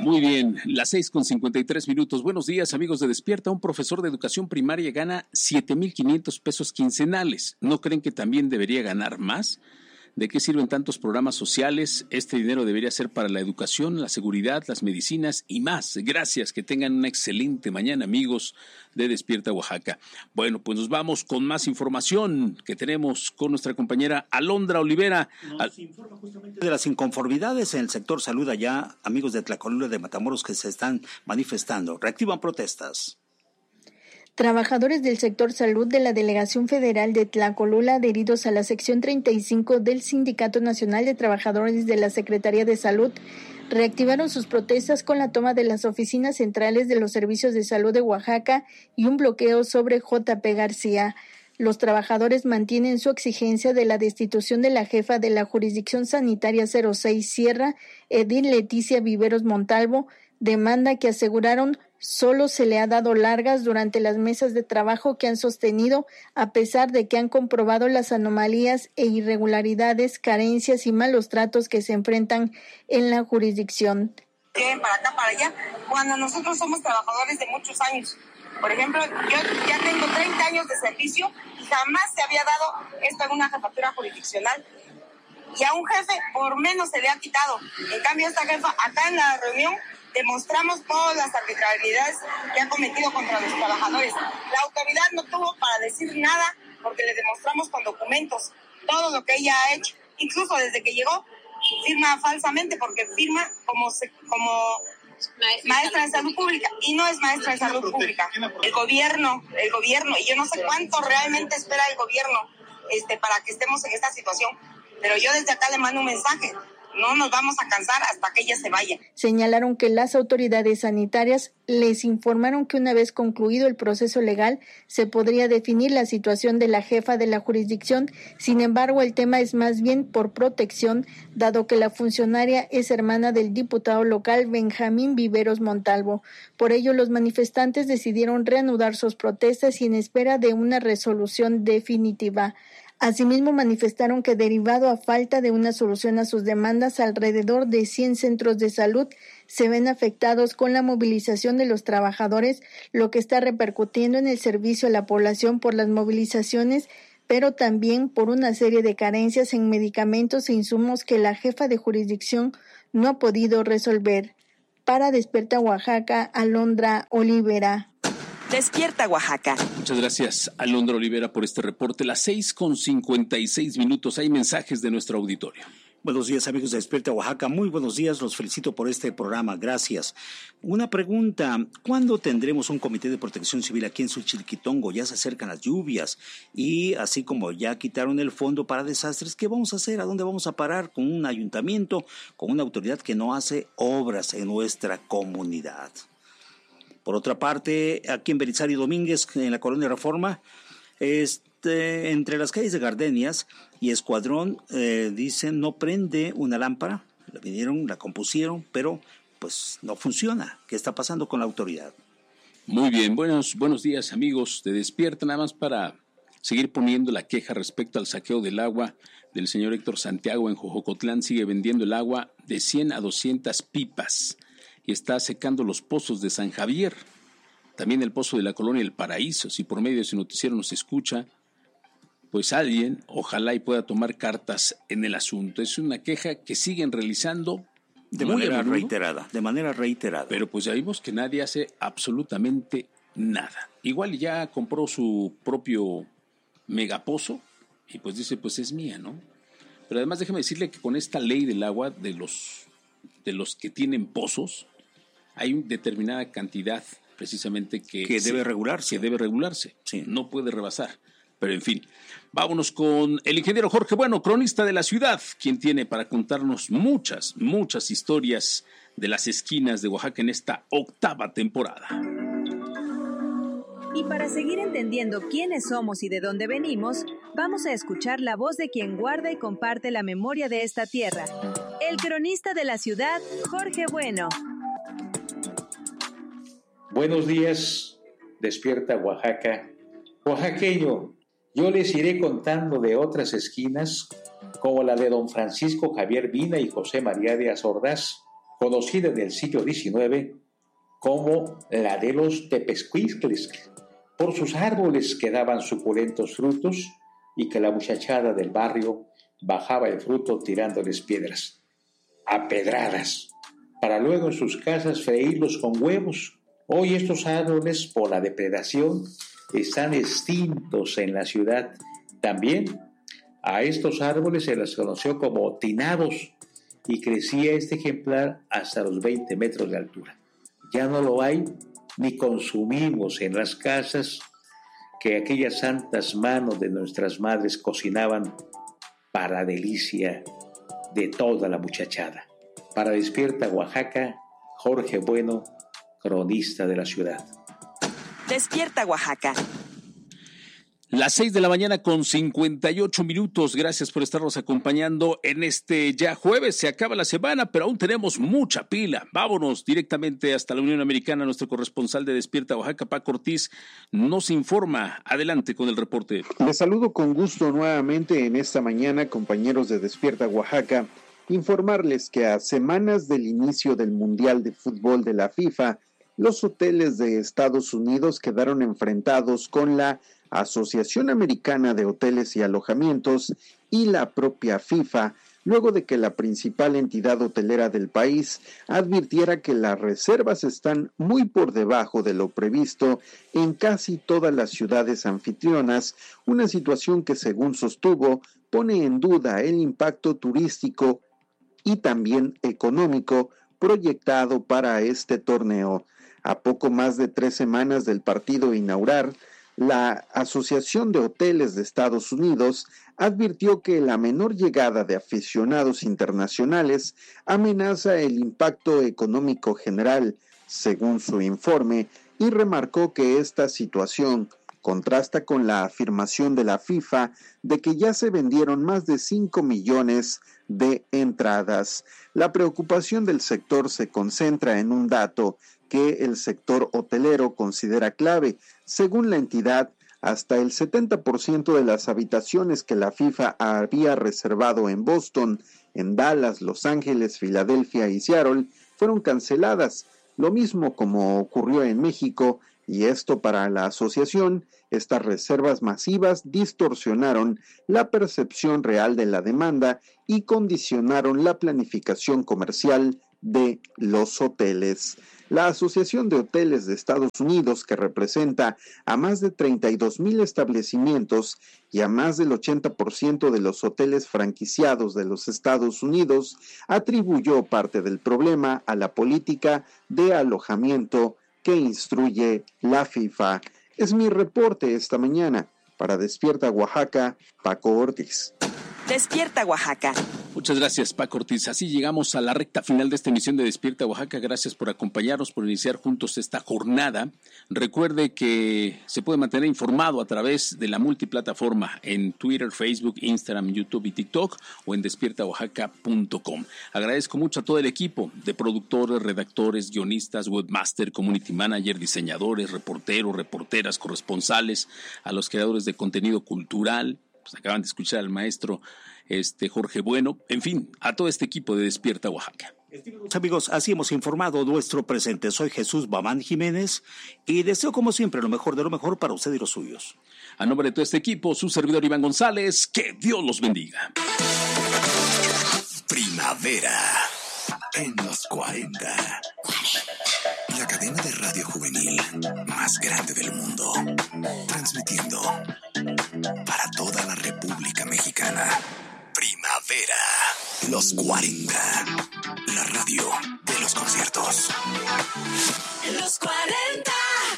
Muy bien, las 6:53. Buenos días, amigos de Despierta. Un profesor de educación primaria gana 7,500 pesos quincenales. ¿No creen que también debería ganar más? ¿De qué sirven tantos programas sociales? Este dinero debería ser para la educación, la seguridad, las medicinas y más. Gracias, que tengan una excelente mañana, amigos de Despierta Oaxaca. Bueno, pues nos vamos con más información que tenemos con nuestra compañera Alondra Olivera. Nos informa justamente de las inconformidades en el sector salud allá, amigos de Tlacolula de Matamoros, que se están manifestando. Reactivan protestas. Trabajadores del sector salud de la Delegación Federal de Tlacolula, adheridos a la sección 35 del Sindicato Nacional de Trabajadores de la Secretaría de Salud, reactivaron sus protestas con la toma de las oficinas centrales de los servicios de salud de Oaxaca y un bloqueo sobre J.P. García. Los trabajadores mantienen su exigencia de la destitución de la jefa de la Jurisdicción Sanitaria 06 Sierra, Edil Leticia Viveros Montalvo, demanda que aseguraron solo se le ha dado largas durante las mesas de trabajo que han sostenido, a pesar de que han comprobado las anomalías e irregularidades, carencias y malos tratos que se enfrentan en la jurisdicción. Para acá, para allá, cuando nosotros somos trabajadores de muchos años. Por ejemplo, yo ya tengo 30 años de servicio y jamás se había dado esto en una jefatura jurisdiccional. Y a un jefe por menos se le ha quitado. En cambio, esta jefa, acá en la reunión, demostramos todas las arbitrariedades que ha cometido contra los trabajadores. La autoridad no tuvo para decir nada porque le demostramos con documentos todo lo que ella ha hecho. Incluso desde que llegó, firma falsamente porque firma como maestra de salud pública y no es maestra de salud pública. El gobierno, y yo no sé cuánto realmente espera el gobierno para que estemos en esta situación. Pero yo desde acá le mando un mensaje. No nos vamos a cansar hasta que ella se vaya. Señalaron que las autoridades sanitarias les informaron que una vez concluido el proceso legal se podría definir la situación de la jefa de la jurisdicción. Sin embargo, el tema es más bien por protección, dado que la funcionaria es hermana del diputado local Benjamín Viveros Montalvo. Por ello, los manifestantes decidieron reanudar sus protestas y en espera de una resolución definitiva. Asimismo, manifestaron que derivado a falta de una solución a sus demandas, alrededor de 100 centros de salud se ven afectados con la movilización de los trabajadores, lo que está repercutiendo en el servicio a la población por las movilizaciones, pero también por una serie de carencias en medicamentos e insumos que la jefa de jurisdicción no ha podido resolver. Para Despierta Oaxaca, Alondra Olivera. Despierta Oaxaca. Muchas gracias, Alondra Olivera, por este reporte. Las 6:56. Hay mensajes de nuestro auditorio. Buenos días, amigos de Despierta Oaxaca. Muy buenos días, los felicito por este programa. Gracias. Una pregunta, ¿cuándo tendremos un comité de protección civil aquí en Xochilquitongo? Ya se acercan las lluvias y así como ya quitaron el fondo para desastres, ¿qué vamos a hacer? ¿A dónde vamos a parar? Con un ayuntamiento, con una autoridad que no hace obras en nuestra comunidad. Por otra parte, aquí en Belisario Domínguez, en la Colonia Reforma, entre las calles de Gardenias y Escuadrón, dicen no prende una lámpara. La vinieron, la compusieron, pero pues no funciona. ¿Qué está pasando con la autoridad? Muy bien, buenos días, amigos de Despierta. Nada más para seguir poniendo la queja respecto al saqueo del agua del señor Héctor Santiago en Jojocotlán. Sigue vendiendo el agua de 100 a 200 pipas. Y está secando los pozos de San Javier, también el pozo de la Colonia El Paraíso. Si por medio de ese noticiero nos escucha, pues alguien, ojalá y pueda tomar cartas en el asunto. Es una queja que siguen realizando de manera reiterada. Pero pues ya vimos que nadie hace absolutamente nada. Igual ya compró su propio megapozo y pues dice, pues es mía, ¿no? Pero además déjeme decirle que con esta ley del agua de los que tienen pozos, hay una determinada cantidad precisamente que debe regularse. Sí. No puede rebasar. Pero en fin, vámonos con el ingeniero Jorge Bueno, cronista de la ciudad, quien tiene para contarnos muchas historias de las esquinas de Oaxaca en esta 8ª temporada. Y para seguir entendiendo quiénes somos y de dónde venimos, vamos a escuchar la voz de quien guarda y comparte la memoria de esta tierra. El cronista de la ciudad, Jorge Bueno. Buenos días, Despierta Oaxaca. Oaxaqueño, yo les iré contando de otras esquinas, como la de don Francisco Javier Vina y José María de Ordaz, conocida en el siglo XIX como la de los tepezcuintles, por sus árboles que daban suculentos frutos y que la muchachada del barrio bajaba el fruto tirándoles piedras, a pedradas, para luego en sus casas freírlos con huevos. Hoy estos árboles, por la depredación, están extintos en la ciudad. También a estos árboles se los conoció como tinados y crecía este ejemplar hasta los 20 metros de altura. Ya no lo hay ni consumimos en las casas que aquellas santas manos de nuestras madres cocinaban para delicia de toda la muchachada. Para Despierta Oaxaca, Jorge Bueno, cronista de la ciudad. Despierta Oaxaca. Las 6 de la mañana con 58 minutos. Gracias por estarnos acompañando en este ya jueves. Se acaba la semana, pero aún tenemos mucha pila. Vámonos directamente hasta la Unión Americana. Nuestro corresponsal de Despierta Oaxaca, Paco Ortiz, nos informa. Adelante con el reporte. Les saludo con gusto nuevamente en esta mañana, compañeros de Despierta Oaxaca. Informarles que a semanas del inicio del Mundial de Fútbol de la FIFA, los hoteles de Estados Unidos quedaron enfrentados con la Asociación Americana de Hoteles y Alojamientos y la propia FIFA, luego de que la principal entidad hotelera del país advirtiera que las reservas están muy por debajo de lo previsto en casi todas las ciudades anfitrionas, una situación que, según sostuvo, pone en duda el impacto turístico y también económico proyectado para este torneo. A poco más de 3 semanas del partido inaugural, la Asociación de Hoteles de Estados Unidos advirtió que la menor llegada de aficionados internacionales amenaza el impacto económico general, según su informe, y remarcó que esta situación contrasta con la afirmación de la FIFA de que ya se vendieron más de 5 millones de entradas. La preocupación del sector se concentra en un dato que el sector hotelero considera clave. Según la entidad, hasta el 70% de las habitaciones que la FIFA había reservado en Boston, en Dallas, Los Ángeles, Filadelfia y Seattle fueron canceladas, lo mismo como ocurrió en México, y esto para la asociación, estas reservas masivas distorsionaron la percepción real de la demanda y condicionaron la planificación comercial de los hoteles. La Asociación de Hoteles de Estados Unidos, que representa a más de 32,000 establecimientos y a más del 80% de los hoteles franquiciados de los Estados Unidos, atribuyó parte del problema a la política de alojamiento que instruye la FIFA. Es mi reporte esta mañana. Para Despierta Oaxaca, Paco Ortiz. Despierta Oaxaca. Muchas gracias, Paco Ortiz. Así llegamos a la recta final de esta emisión de Despierta Oaxaca. Gracias por acompañarnos, por iniciar juntos esta jornada. Recuerde que se puede mantener informado a través de la multiplataforma en Twitter, Facebook, Instagram, YouTube y TikTok o en despiertaoaxaca.com. Agradezco mucho a todo el equipo de productores, redactores, guionistas, webmaster, community manager, diseñadores, reporteros, reporteras, corresponsales, a los creadores de contenido cultural. Pues acaban de escuchar al maestro Jorge Bueno, en fin, a todo este equipo de Despierta Oaxaca. Estimados amigos, así hemos informado nuestro presente. Soy Jesús Bamán Jiménez y deseo como siempre lo mejor de lo mejor para usted y los suyos. A nombre de todo este equipo, su servidor Iván González, que Dios los bendiga. Primavera en los 40. La cadena de radio juvenil más grande del mundo, transmitiendo para toda la República Mexicana. Primavera, los 40, la radio de los conciertos. Los 40.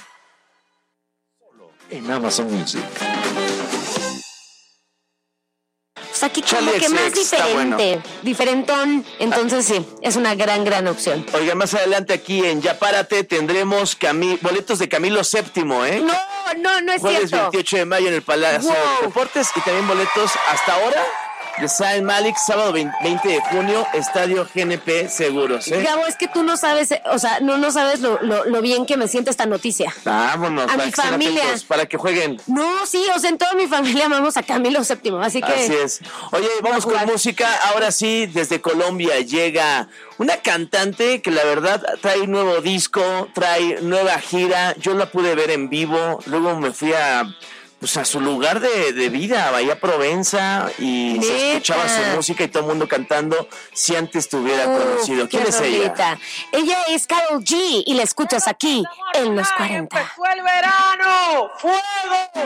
En Amazon Music. Pues aquí como que más diferente, bueno. Diferentón, entonces sí, es una gran opción. Oiga, más adelante aquí en Ya Párate tendremos boletos de Camilo VII, ¿eh? No es Jueves cierto. 28 de mayo en el Palacio de Deportes y también boletos hasta ahora de Zayn Malik, sábado 20 de junio, Estadio GNP Seguros. Gabo, es que tú no sabes, o sea, no sabes lo bien que me siente esta noticia. Vámonos, a mi familia. Para que jueguen. No, sí, o sea, en toda mi familia amamos a Camilo VII, así que... Así es. Oye, vamos con música. Ahora sí, desde Colombia llega una cantante que la verdad trae nuevo disco, trae nueva gira. Yo la pude ver en vivo, luego me fui a su lugar de vida, Bahía Provenza, y se escuchaba su música y todo el mundo cantando si antes te hubiera conocido. ¿Quién es ella? Ella es Karol G y la escuchas aquí en Los 40. ¡Empezó el verano! ¡Fuego!